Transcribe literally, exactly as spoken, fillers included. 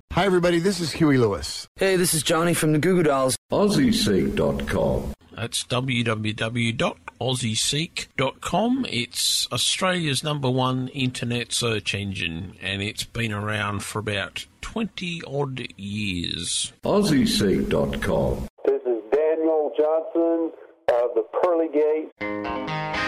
Hi, everybody. This is Huey Lewis. Hey, this is Johnny from the Goo Goo Dolls. Aussie Seek dot com. That's w w w dot aussie seek dot com. It's Australia's number one internet search engine, and it's been around for about twenty-odd years. Aussie Seek dot com. This is Daniel Johnson of the Pearly Gate.